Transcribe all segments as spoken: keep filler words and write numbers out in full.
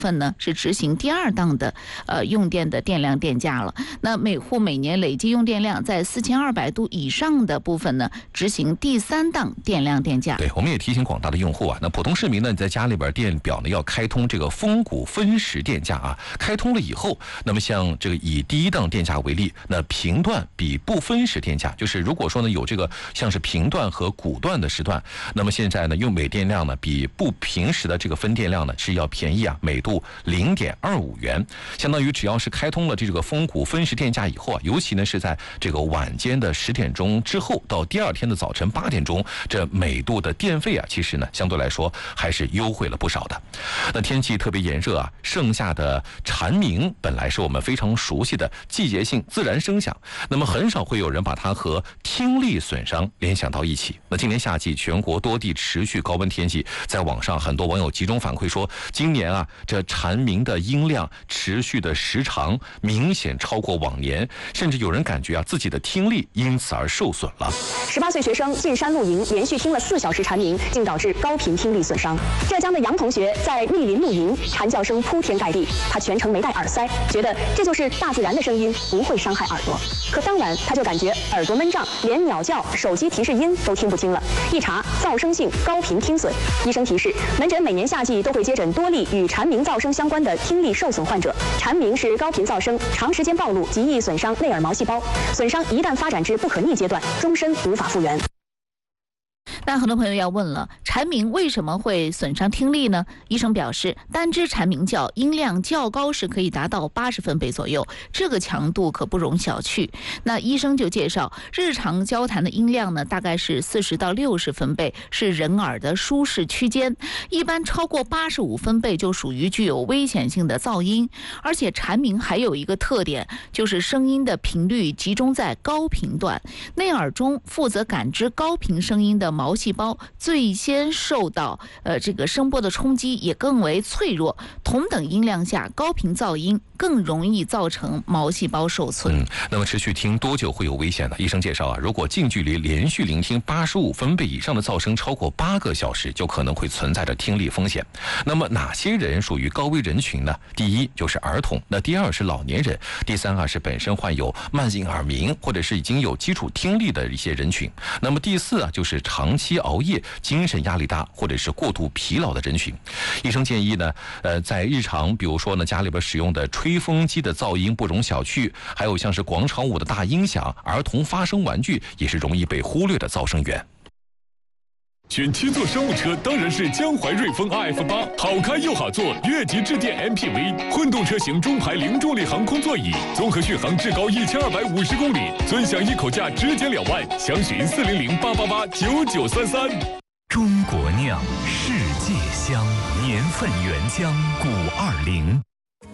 份呢是执行第二档的呃用电的电量电价了。那每户每年累计用电量在四千二百度以上的部分呢，执行第三档电量电价。 对，我们也提醒广大的用户啊，那普通市民呢，你在家里边电表呢要开通这个峰谷分时电价啊，开通了以后，那么像这个以第一档电价为例，那频段比不分时电价，就是如果说呢有这个像是频段和谷段的时段，那么现在呢用每电量呢比不平时的这个分电量呢是要便宜啊，每度零点二五元，相当于只要是开通了这个峰谷分时电价以后啊，尤其呢是在这个晚间的十点钟之后到第二天的早晨八点钟，这每度的电费啊，其实呢相对来说还是优惠了不少的。那天气特别炎热啊，盛夏的蝉鸣本来是我们非常熟悉的季节性自然声响，那么很少会有人把它和听力损伤联想到一起。那今年夏季全国多地持续高温天气，在网上很多网友集中反馈说，今年啊这蝉鸣的音量持续的时长明显超过往年，甚至有人感觉啊自己的听力因此而受损了。 十八岁学生进山露营，连续听了四小时蝉鸣，竟导致高频听力损伤。浙江的杨同学在密林露营，蝉叫声铺天盖地，他全程没戴耳塞，觉得这就是大自然的声音，不会伤害耳朵。可当晚他就感觉耳朵闷胀，连鸟叫、手机提示音都听不清了。一查，噪声性高频听损。医生提示，门诊每年夏季都会接诊多例与蝉鸣噪声相关的听力受损患者。蝉鸣是高频噪声，长时间暴露极易损伤内耳毛细胞，损伤一旦发展至不可逆阶段，终身无法复原。 那很多朋友要问了，蝉鸣为什么会损伤听力呢？医生表示，单只蝉鸣叫音量较高时可以达到八十分贝左右，这个强度可不容小觑。那医生就介绍，日常交谈的音量呢，大概是四十到六十分贝，是人耳的舒适区间。一般超过八十五分贝就属于具有危险性的噪音。而且蝉鸣还有一个特点，就是声音的频率集中在高频段，内耳中负责感知高频声音的毛细胞最先受到呃这个声波的冲击，也更为脆弱。同等音量下，高频噪音更容易造成毛细胞受损。 嗯，那么持续听多久会有危险呢？医生介绍啊，如果近距离连续聆听八十五分贝以上的噪声超过八个小时，就可能会存在着听力风险。那么哪些人属于高危人群呢？第一就是儿童，那第二是老年人，第三啊是本身患有慢性耳鸣或者是已经有基础听力的一些人群。那么第四啊就是长期熬夜、精神压力大或者是过度疲劳的人群。医生建议呢，呃，在日常比如说呢家里边使用的吹风机的噪音不容小觑，还有像是广场舞的大音响、儿童发声玩具也是容易被忽略的噪声源。 选七座商务车当然是江淮瑞风 R F 八， 好开又好坐，越级致电 M P V， 混动车型中排零重力航空座椅，综合续航至高一千二百五十公里，尊享一口价直减两万，详询四零零八八八九九三三。 中国酿，世界香，年份原浆五二零。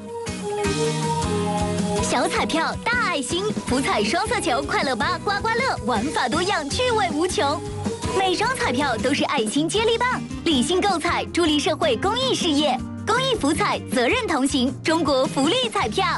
小彩票大爱心，福彩双色球快乐吧刮刮乐，玩法多样，趣味无穷。每张彩票都是爱心接力棒，理性购彩，助力社会公益事业。公益福彩，责任同行，中国福利彩票。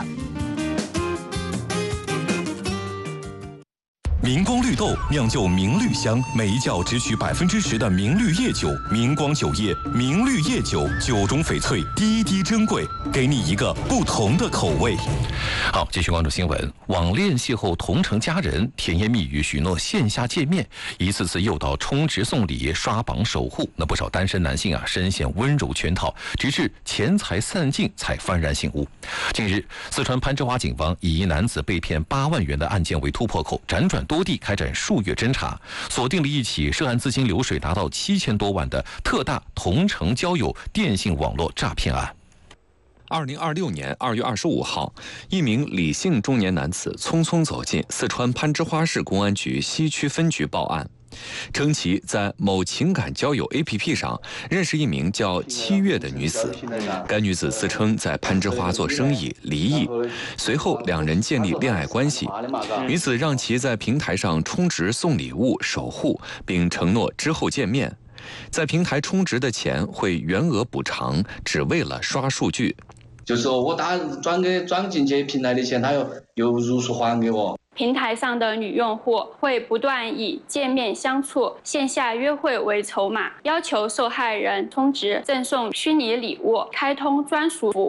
明光绿豆酿就明绿香，每一窖只取百分之十的明绿叶酒，明光酒业明绿叶酒，酒中翡翠，滴滴珍贵，给你一个不同的口味。 好，继续关注新闻。网恋邂逅同城家人，甜言蜜语许诺线下见面，一次次诱导充值送礼，刷榜守护。那不少单身男性啊，深陷温柔圈套，直至钱财散尽才幡然醒悟。近日，四川攀枝花警方以一男子被骗八万元的案件为突破口，辗转多地开展数月侦查，锁定了一起涉案资金流水达到七千多万的特大同城交友电信网络诈骗案。 二零二六年二月二十五号，一名李姓中年男子匆匆走进四川攀枝花市公安局西区分局报案，称其在某情感交友 A P P 上认识一名叫七月的女子。该女子自称在攀枝花做生意，离异，随后两人建立恋爱关系。女子让其在平台上充值送礼物守护，并承诺之后见面。在平台充值的钱会原额补偿，只为了刷数据。 就是说我打转给转进去平台的钱，他又又如数还给我。 平台上的女用户会不断以见面相处、线下约会为筹码，要求受害人充值赠送虚拟礼物，开通专属服务。